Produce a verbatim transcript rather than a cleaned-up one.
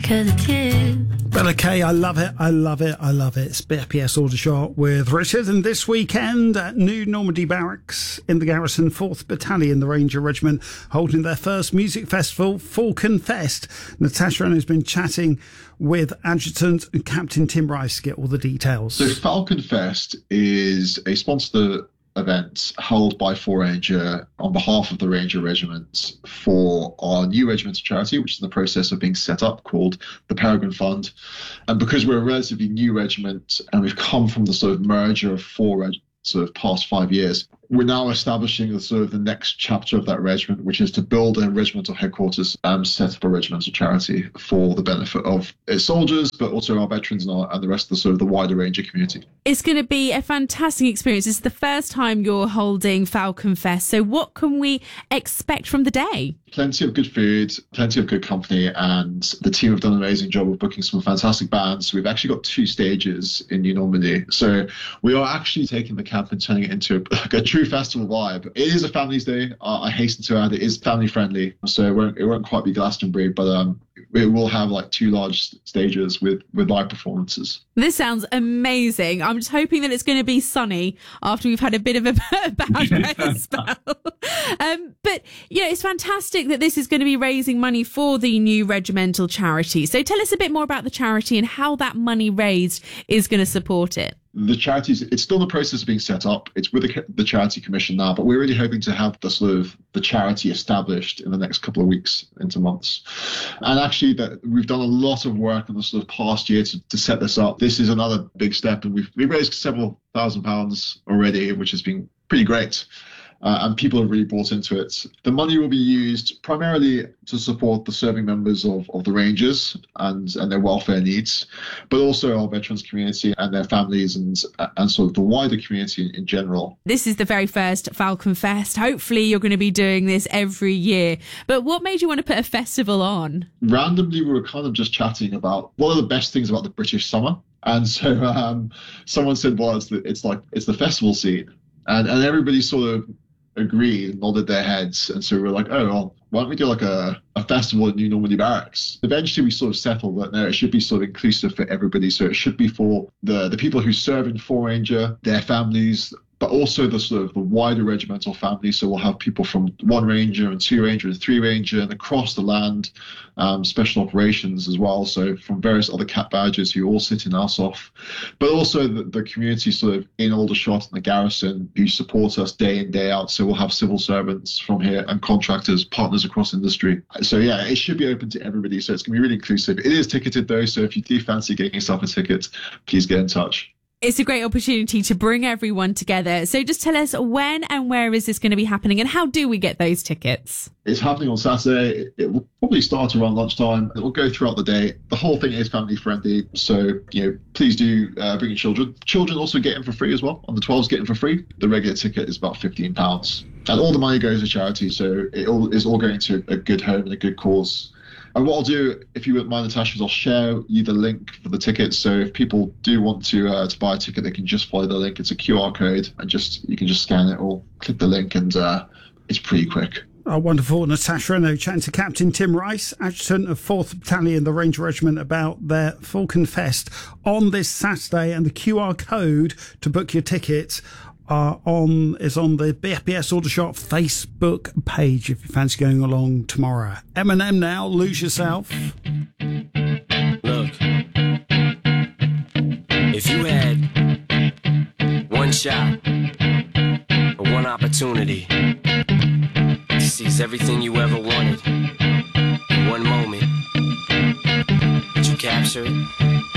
'cause it's you. Bella K, I love it, I love it, I love it. It's B F P S Aldershot with Richard, and this weekend at New Normandy Barracks in the Garrison, fourth Battalion, the Ranger Regiment, holding their first music festival, Falcon Fest. Natasha Renault has been chatting with Adjutant and Captain Tim Rice to get all the details. So Falcon Fest is a sponsored event held by Four Ranger on behalf of the Ranger Regiment for our new regimental charity, which is in the process of being set up, called the Peregrine Fund. And because we're a relatively new regiment and we've come from the sort of merger of four regiments sort of past five years, we're now establishing the sort of the next chapter of that regiment, which is to build a regimental headquarters and set up a regimental charity for the benefit of its soldiers, but also our veterans and, our, and the rest of the sort of the wider Ranger community. It's going to be a fantastic experience. It's the first time you're holding Falcon Fest. So what can we expect from the day? Plenty of good food, plenty of good company, and the team have done an amazing job of booking some fantastic bands. We've actually got two stages in New Normandy. So we are actually taking the camp and turning it into a, a true festival vibe. It is a family's day. Uh, I hasten to add, it is family friendly. So it won't, it won't quite be Glastonbury, but um, it will have like two large stages with, with live performances. This sounds amazing. I'm just hoping that it's going to be sunny after we've had a bit of a bad weather spell. Um, but, you know, it's fantastic that this is going to be raising money for the new regimental charity. So tell us a bit more about the charity and how that money raised is going to support it. The charities, it's still in the process of being set up. It's with the, the Charity Commission now, but we're really hoping to have the sort of the charity established in the next couple of weeks into months. And actually, that we've done a lot of work in the sort of past year to, to set this up. This is another big step, and we've, we've raised several thousand pounds already, which has been pretty great. Uh, and people have really bought into it. The money will be used primarily to support the serving members of, of the Rangers and, and their welfare needs, but also our veterans community and their families and, and sort of the wider community in, in general. This is the very first Falcon Fest. Hopefully you're going to be doing this every year. But what made you want to put a festival on? Randomly, we were kind of just chatting about what are the best things about the British summer. And so um, someone said, well, it's, the, it's like it's the festival scene. And, and everybody sort of agreed, nodded their heads, and so we were like, oh, well, why don't we do like a, a festival at New Normandy Barracks? Eventually we sort of settled that no, it should be sort of inclusive for everybody, so it should be for the, the people who serve in Four Ranger, their families, but also the sort of the wider regimental family. So we'll have people from one Ranger and two Ranger and three Ranger and across the land, um, special operations as well. So from various other cat badges who all sit in Alsop, but also the, the community sort of in Aldershot and the Garrison who support us day in, day out. So we'll have civil servants from here and contractors, partners across industry. So yeah, it should be open to everybody. So it's going to be really inclusive. It is ticketed though. So if you do fancy getting yourself a ticket, please get in touch. It's a great opportunity to bring everyone together. So just tell us, when and where is this going to be happening, and how do we get those tickets? It's happening on Saturday. It, it will probably start around lunchtime. It will go throughout the day. The whole thing is family friendly. So, you know, please do uh, bring your children. Children also get in for free as well. On the twelves, get in for free. The regular ticket is about fifteen pounds. And all the money goes to charity. So it all is all going to a good home and a good cause. And what I'll do, if you wouldn't mind, Natasha, is I'll share you the link for the tickets. So if people do want to uh, to buy a ticket, they can just follow the link. It's a Q R code, and just you can just scan it or click the link, and uh, it's pretty quick. Oh, wonderful. Natasha Renault chatting to Captain Tim Rice, Adjutant of fourth Battalion, the Ranger Regiment, about their Falcon Fest on this Saturday. And the Q R code to book your tickets are on is on the B F P S Aldershot Facebook page if you fancy going along tomorrow. Eminem now, Lose Yourself. Look, if you had one shot or one opportunity to seize everything you ever wanted in one moment, would you capture it?